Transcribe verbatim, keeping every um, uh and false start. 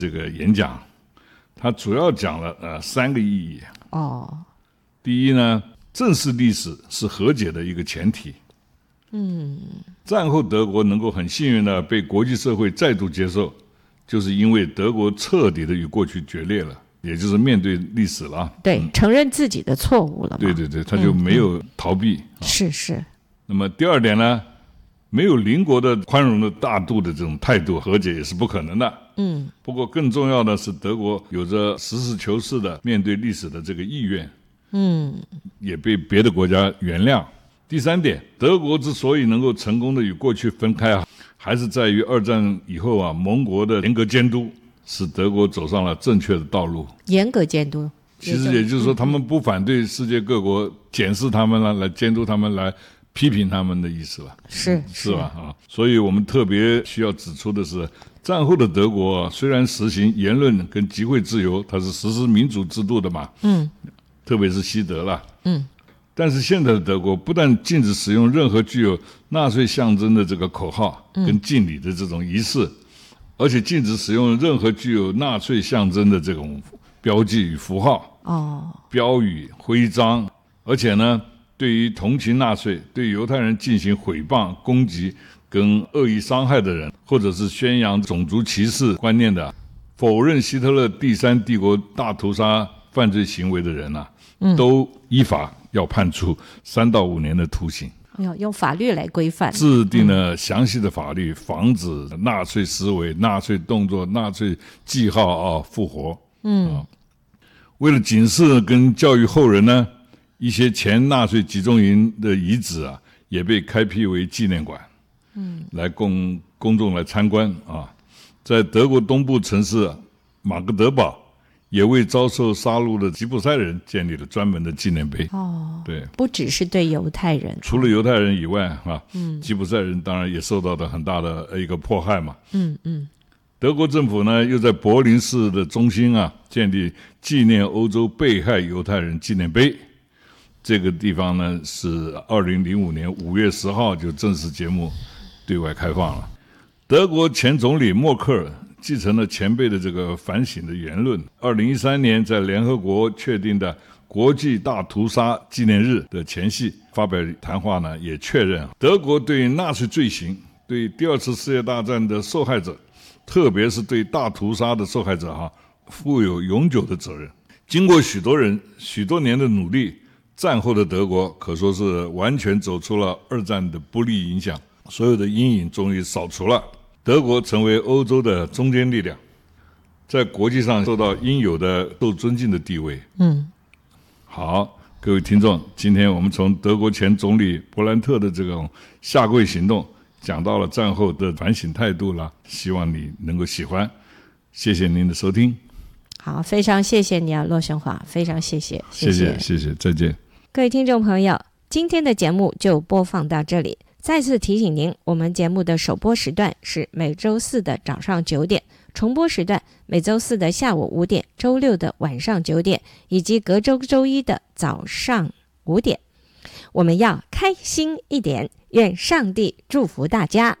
这个演讲，他主要讲了呃三个意义。 哦， 第一呢，正视历史是和解的一个前提。 嗯， 战后德国能够很幸运的被国际社会再度接受，就是因为德国彻底的与过去决裂了，也就是面对历史了。 对， 嗯、 承认自己的错误了嘛。 对对对，他就没有逃避。 嗯嗯、是是。 那么第二点呢，没有邻国的宽容的大度的这种态度，和解也是不可能的。 嗯， 不过更重要的是，德国有着实事求是的面对历史的这个意愿。 嗯， 也被别的国家原谅。第三点，德国之所以能够成功的与过去分开啊，还是在于二战以后啊，盟国的严格监督，使德国走上了正确的道路。 严格监督， 其实也就是说，他们不反对世界各国检视他们了，来监督他们，来批评他们的意思了。 是是吧？啊，所以我们特别需要指出的是，战后的德国虽然实行言论跟集会自由，它是实施民主制度的嘛。 嗯。 特别是西德了。 嗯。 但是现在的德国不但禁止使用任何具有纳粹象征的这个口号跟敬礼的这种仪式，嗯、而且禁止使用任何具有纳粹象征的这种标记与符号、 哦、 标语、徽章，而且呢，对于同情纳粹、对犹太人进行毁谤、攻击跟恶意伤害的人，或者是宣扬种族歧视观念的、否认希特勒第三帝国大屠杀犯罪行为的人啊，嗯、都依法要判处三到五年的徒刑。 要用法律来规范， 制定了详细的法律，防止纳粹思维、纳粹动作、纳粹记号啊复活。嗯、啊，为了警示跟教育后人呢，一些前纳粹集中营的遗址啊，也被开辟为纪念馆，嗯，来供公众来参观啊。在德国东部城市马格德堡，也为遭受杀戮的吉普赛人建立了专门的纪念碑。 哦， 对， 不只是对犹太人， 除了犹太人以外啊，嗯，吉普赛人当然也受到了很大的一个迫害嘛。 嗯嗯。 德国政府呢，又在柏林市的中心啊，建立纪念欧洲被害犹太人纪念碑。这个地方呢，是二零零五年五月十号就正式揭幕对外开放了。德国前总理默克尔继承了前辈的这个反省的言论，二零一三年在联合国确定的国际大屠杀纪念日的前夕发表谈话呢，也确认德国对纳粹罪行、对第二次世界大战的受害者，特别是对大屠杀的受害者哈，负有永久的责任。经过许多人许多年的努力，战后的德国可说是完全走出了二战的不利影响，所有的阴影终于扫除了。德国成为欧洲的中坚力量，在国际上受到应有的受尊敬的地位。 嗯， 好，各位听众，今天我们从德国前总理勃兰特的这种下跪行动，讲到了战后的反省态度了，希望你能够喜欢。谢谢您的收听。 好，非常谢谢你啊，骆雄华，非常谢谢， 谢谢，谢谢，再见。 各位听众朋友，今天的节目就播放到这里。再次提醒您，我们节目的首播时段是每周四的早上九点，重播时段每周四的下午五点，周六的晚上九点，以及隔周周一的早上五点。我们要开心一点，愿上帝祝福大家。